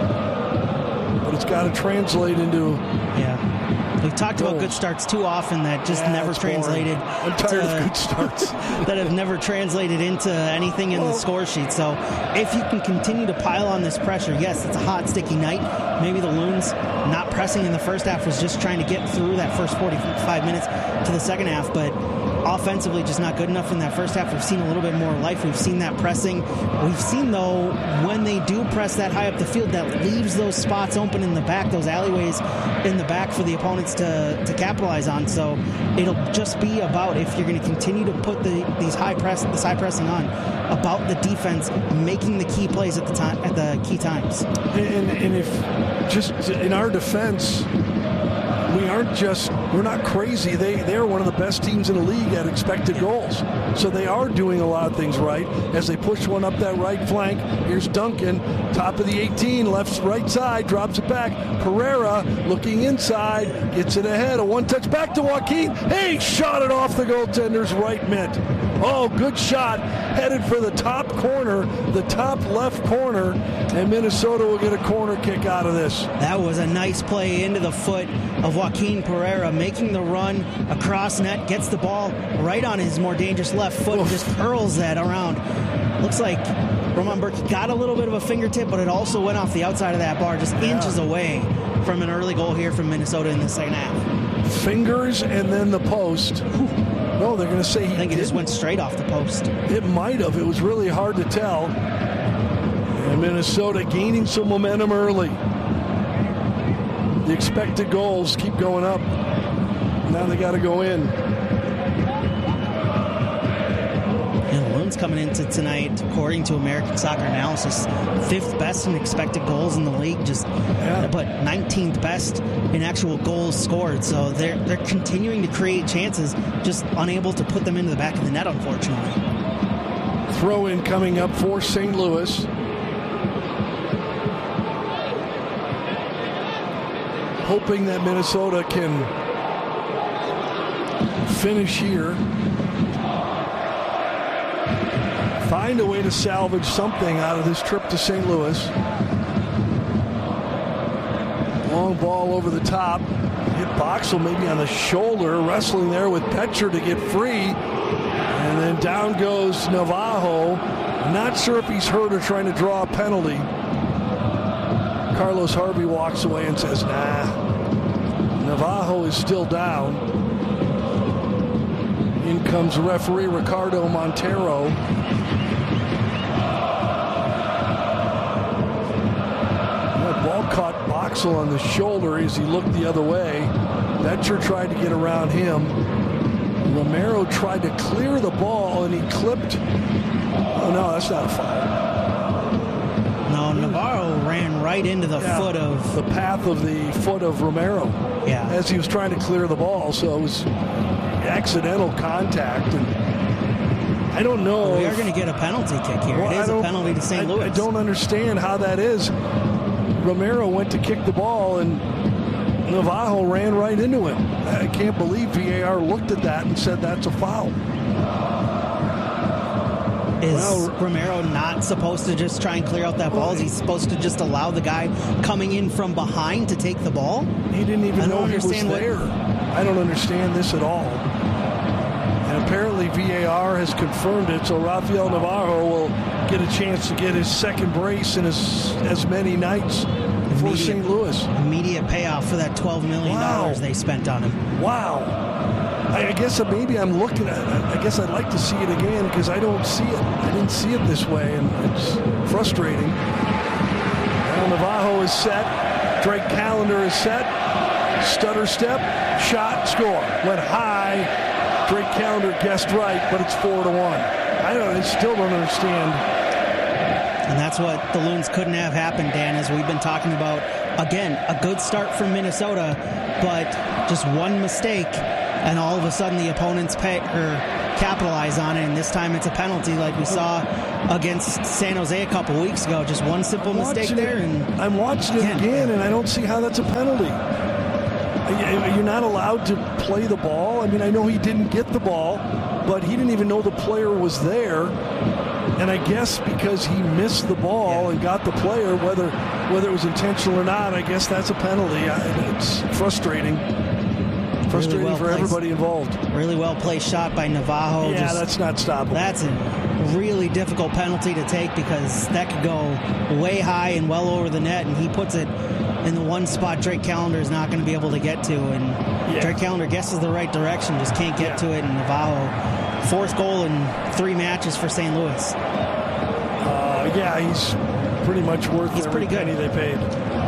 but it's got to translate into... Yeah. We've talked about good starts too often that just yeah, never translated. I'm tired to, of good starts. that have never translated into anything in well, the score sheet. So if you can continue to pile on this pressure, yes, it's a hot, sticky night. Maybe the Loons not pressing in the first half was just trying to get through that first forty-five minutes to the second half, but offensively just not good enough in that first half. We've seen a little bit more life. We've seen that pressing. We've seen, though, when they do press that high up the field, that leaves those spots open in the back, those alleyways in the back for the opponents to, to capitalize on. So it'll just be about, if you're going to continue to put the, these high press, this high pressing on, about the defense making the key plays at the time, at the key times. And, and if just in our defense, we aren't just, we're not crazy. They, they're one of the best teams in the league at expected goals. So they are doing a lot of things right as they push one up that right flank. Here's Duncan, top of the eighteen, left, right side, drops it back. Pereira looking inside, gets it ahead. A one-touch back to Joaquin. Hey, shot it off the goaltender's right mitt. Oh, good shot. Headed for the top corner, the top left corner, and Minnesota will get a corner kick out of this. That was a nice play into the foot of Joaquin Pereira, making the run across net, gets the ball right on his more dangerous left foot, and just curls that around. Looks like Roman Berkey got a little bit of a fingertip, but it also went off the outside of that bar, just yeah. inches away from an early goal here from Minnesota in the second half. Fingers and then the post. No, they're going to say he I think it just went straight off the post. It might have. It was really hard to tell. And Minnesota gaining some momentum early. The expected goals keep going up. Now they got to go in. And the Loons coming into tonight, according to American Soccer Analysis, fifth best in expected goals in the league, just yeah. but nineteenth best in actual goals scored. So they're they're continuing to create chances, just unable to put them into the back of the net, unfortunately. Throw in coming up for Saint Louis. Hoping that Minnesota can finish here. Find a way to salvage something out of this trip to Saint Louis. Long ball over the top. Hit Boxall maybe on the shoulder. Wrestling there with Petcher to get free. And then down goes Navajo. Not sure if he's hurt or trying to draw a penalty. Carlos Harvey walks away and says, nah. Navajo is still down. In comes referee Ricardo Montero. That ball caught Boxall on the shoulder as he looked the other way. Betcher tried to get around him. Romero tried to clear the ball and he clipped. Oh no, that's not a foul. No, Navarro ran right into the yeah, foot of... the path of the foot of Romero. Yeah. As he was trying to clear the ball, so it was accidental contact. And I don't know. Well, we if, are going to get a penalty kick here. Well, it is a penalty to Saint I, Louis. I don't understand how that is. Romero went to kick the ball and Navajo ran right into him. I can't believe V A R looked at that and said that's a foul. Is well, Romero not supposed to just try and clear out that ball? Is he supposed to just allow the guy coming in from behind to take the ball? He didn't even know he was what... there. I don't understand this at all. And apparently V A R has confirmed it, so Rafael Navarro will get a chance to get his second brace in as, as many nights for Saint Louis. Immediate payoff for that twelve million dollars wow. they spent on him. Wow. I guess maybe I'm looking at it. I guess I'd like to see it again because I don't see it. I didn't see it this way, and it's frustrating. Now Now Navajo is set. Drake Callender is set. Stutter step, shot, score. Went high. Drake Callender guessed right, but it's four to one. I don't. I still don't understand. And that's what the Loons couldn't have happened, Dan, as we've been talking about. Again, a good start from Minnesota, but just one mistake, and all of a sudden the opponents pay or capitalize on it. And this time it's a penalty, like we saw against San Jose a couple weeks ago. Just one simple I'm mistake there, it, and I'm watching again, it again, and I don't see how that's a penalty. You're not allowed to play the ball. I mean, I know he didn't get the ball, but he didn't even know the player was there. And I guess because he missed the ball yeah. and got the player, whether whether it was intentional or not, I guess that's a penalty. It's frustrating. Frustrating really well for placed, everybody involved. Really well placed shot by Navajo. Yeah, Just, that's not stoppable. That's a really difficult penalty to take because that could go way high and well over the net, and he puts it in the one spot Drake Callender is not going to be able to get to. And yeah. Drake Callender guesses the right direction, just can't get yeah. to it. And Navajo, fourth goal in three matches for Saint Louis. Uh, yeah, he's pretty much worth he's every pretty good. penny they paid.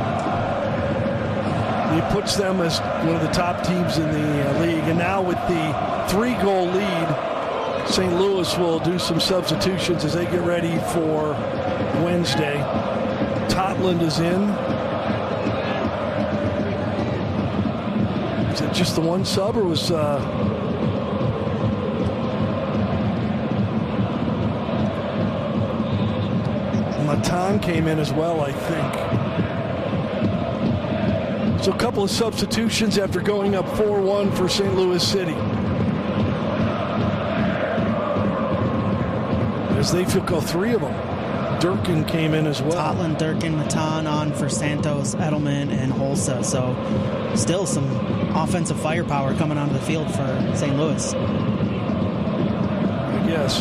He puts them as one of the top teams in the uh, league. And now with the three-goal lead, Saint Louis will do some substitutions as they get ready for Wednesday. Totland is in. Is it just the one sub, or was... Uh, Matan came in as well, I think. So a couple of substitutions after going up four one for Saint Louis City. As they took all three of them. Durkin came in as well. Totland, Durkin, Matan on for Santos, Edelman, and Holsa. So still some offensive firepower coming onto the field for Saint Louis. I guess.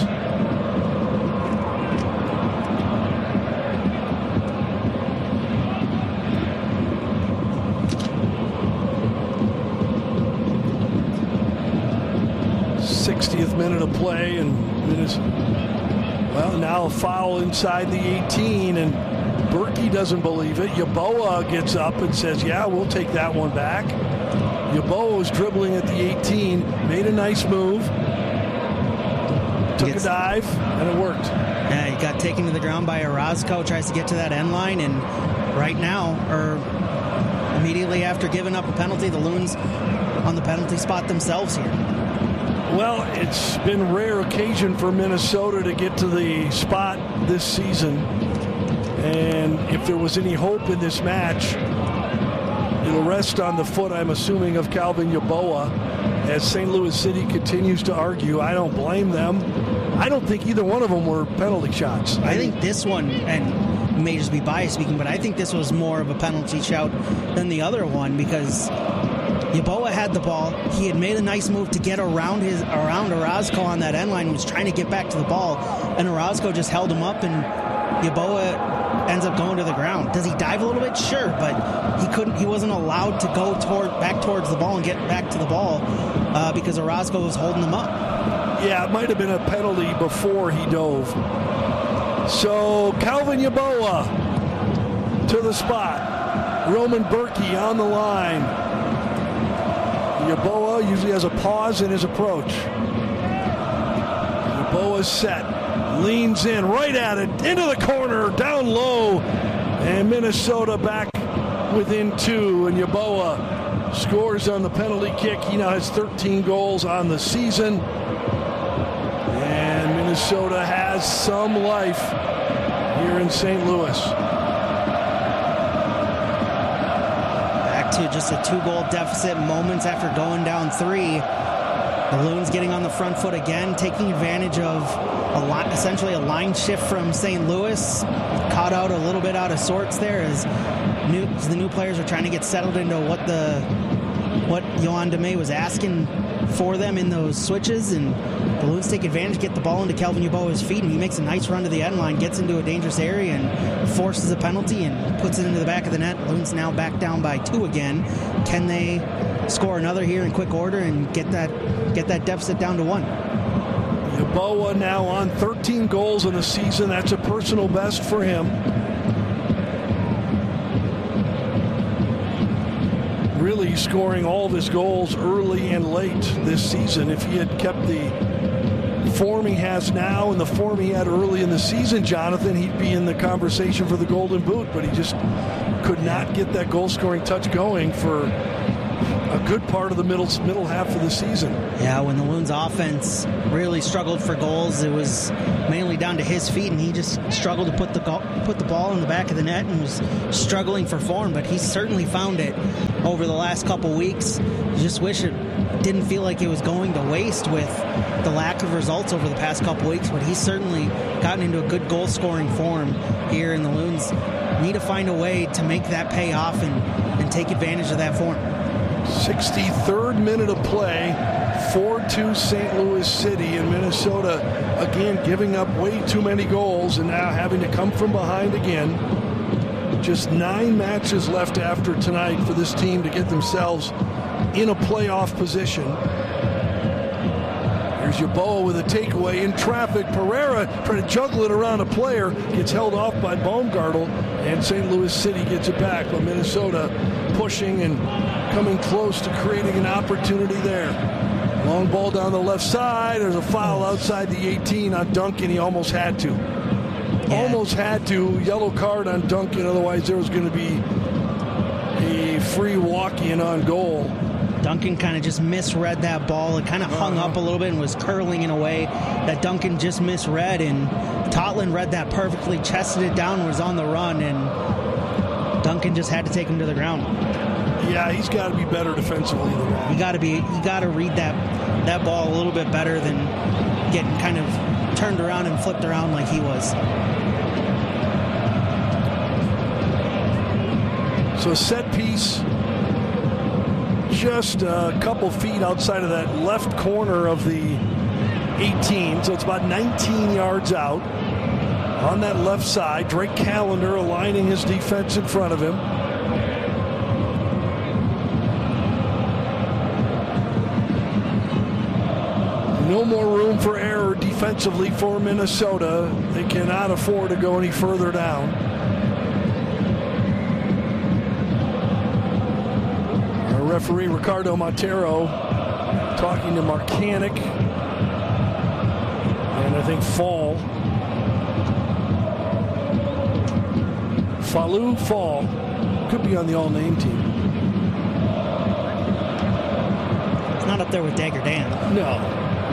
sixtieth minute of play, and well, now a foul inside the eighteen, and Berkey doesn't believe it. Yeboah gets up and says, yeah, we'll take that one back. Yeboah was dribbling at the eighteen, made a nice move, took gets, a dive, and it worked. Yeah, he got taken to the ground by Orozco, tries to get to that end line, and right now, or immediately after giving up a penalty, the Loons on the penalty spot themselves here. Well, it's been a rare occasion for Minnesota to get to the spot this season. And if there was any hope in this match, it'll rest on the foot, I'm assuming, of Calvin Yeboah. As Saint Louis City continues to argue, I don't blame them. I don't think either one of them were penalty shots. I think this one, and may just be biased speaking, but I think this was more of a penalty shout than the other one because Yeboah had the ball. He had made a nice move to get around his around Orozco on that end line. He was trying to get back to the ball, and Orozco just held him up, and Yeboah ends up going to the ground. Does he dive a little bit? Sure, but he couldn't. He wasn't allowed to go toward back towards the ball and get back to the ball uh, because Orozco was holding him up. Yeah, it might have been a penalty before he dove. So Calvin Yeboah to the spot. Roman Berkey on the line. Yeboah usually has a pause in his approach. Yeboah's set. Leans in right at it. Into the corner. Down low. And Minnesota back within two. And Yeboah scores on the penalty kick. He now has thirteen goals on the season. And Minnesota has some life here in Saint Louis. To just a two-goal deficit moments after going down three. The Loons getting on the front foot again, taking advantage of a lot, essentially a line shift from Saint Louis. Caught out a little bit out of sorts there as, new, as the new players are trying to get settled into what the what Yohan Demay was asking for them in those switches, and the Loons take advantage, get the ball into Calvin Yeboah's feet, and he makes a nice run to the end line, gets into a dangerous area, and forces a penalty and puts it into the back of the net. Loons now back down by two again. Can they score another here in quick order and get that get that deficit down to one? Yeboah now on thirteen goals in the season. That's a personal best for him. really scoring all of his goals early and late this season. If he had kept the form he has now and the form he had early in the season, Jonathan, he'd be in the conversation for the Golden Boot, but he just could not get that goal-scoring touch going for a good part of the middle middle half of the season. Yeah, when the Loons offense really struggled for goals, it was mainly down to his feet, and he just struggled to put the go- put the ball in the back of the net and was struggling for form, but he certainly found it over the last couple weeks. You just wish it didn't feel like it was going to waste with the lack of results over the past couple weeks, but he's certainly gotten into a good goal-scoring form here, and the Loons need to find a way to make that pay off and, and take advantage of that form. sixty-third minute of play, four two Saint Louis City, and Minnesota again giving up way too many goals and now having to come from behind again. Just nine matches left after tonight for this team to get themselves in a playoff position. Here's Yeboah with a takeaway in traffic. Pereira trying to juggle it around a player, gets held off by Baumgartel, and Saint Louis City gets it back. But Minnesota pushing and coming close to creating an opportunity there. Long ball down the left side. There's a foul outside the eighteen on Duncan. He almost had to. Yeah. Almost had to. Yellow card on Duncan. Otherwise, there was going to be a free walk-in on goal. Duncan kind of just misread that ball. It kind of hung uh-huh. up a little bit and was curling in a way that Duncan just misread. And Totland read that perfectly, chested it down, was on the run, and Duncan just had to take him to the ground. Yeah, he's got to be better defensively than that. You got to be. You got to read that that ball a little bit better than getting kind of turned around and flipped around like he was. So set piece, just a couple feet outside of that left corner of the eighteen. So it's about nineteen yards out on that left side. Drake Callender aligning his defense in front of him. No more room for error defensively for Minnesota. They cannot afford to go any further down. Our referee, Ricardo Montero, talking to Marcanic and I think Fall. Fallu Fall could be on the all-name team. It's not up there with Dagger Dan. No.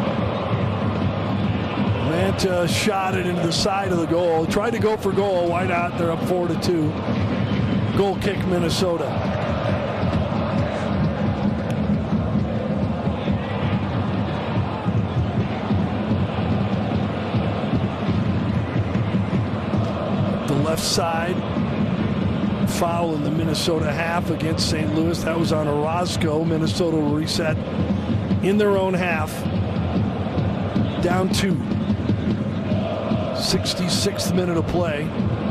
Manta shot it into the side of the goal. Tried to go for goal. Why not? They're up four to two. Goal kick, Minnesota. The left side. Foul in the Minnesota half against Saint Louis. That was on Orozco. Minnesota will reset in their own half. Down two. sixty-sixth minute of play.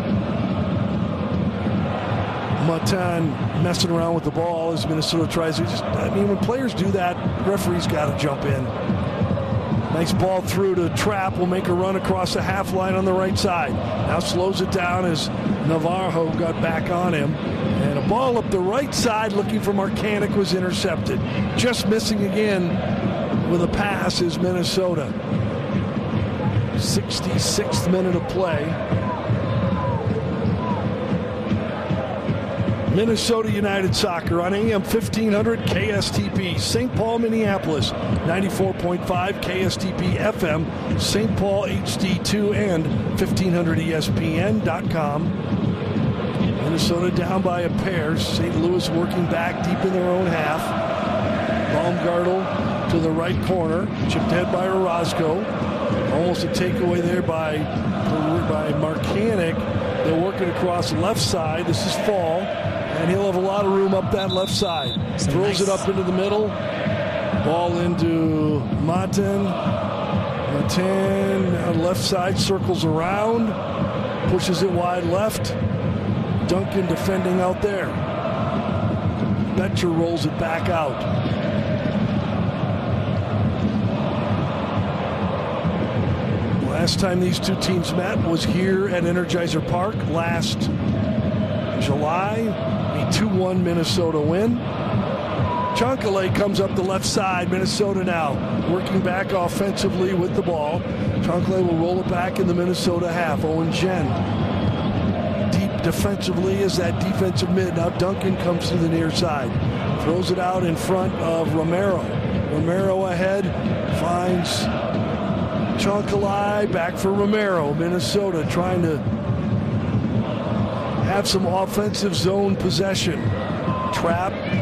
Matan messing around with the ball as Minnesota tries to just, I mean, when players do that, referees got to jump in. Nice ball through to Trapp. Will make a run across the half line on the right side. Now slows it down as Navarro got back on him. And a ball up the right side looking for Marcanic was intercepted. Just missing again with a pass is Minnesota. sixty-sixth minute of play. Minnesota United Soccer on A M fifteen hundred K S T P. Saint Paul, Minneapolis, ninety-four point five K S T P F M, Saint Paul H D two, and fifteen hundred E S P N dot com. Minnesota down by a pair. Saint Louis working back deep in their own half. Baumgartel to the right corner. Chipped ahead by Orozco. Almost a takeaway there by, by Marcanic. They're working across the left side. This is Fall, and he'll have a lot of room up that left side. So Throws nice. it up into the middle. Ball into Matan. Matan on left side, circles around, pushes it wide left. Duncan defending out there. Betcher rolls it back out. Last time these two teams met was here at Energizer Park last July. A two one Minnesota win. Chancalay comes up the left side. Minnesota now working back offensively with the ball. Chancalay will roll it back in the Minnesota half. Owen Jen deep defensively as that defensive mid. Now Duncan comes to the near side. Throws it out in front of Romero. Romero ahead. Finds Chancalay. Back for Romero. Minnesota trying to have some offensive zone possession. Trap